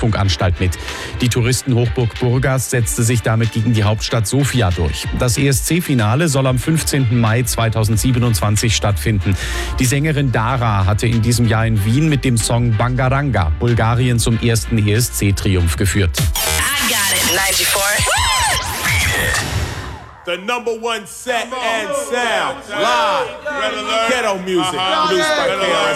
Rundfunkanstalt mit. Die Touristenhochburg Burgas setzte sich damit gegen die Hauptstadt Sofia durch. Das ESC-Finale soll am 15. Mai 2027 stattfinden. Die Sängerin Dara hatte in diesem Jahr in Wien mit dem Song Bangaranga Bulgarien zum ersten ESC-Triumph geführt. I got it. 94. The #1 set and sound live. Ghetto music produced by KRS.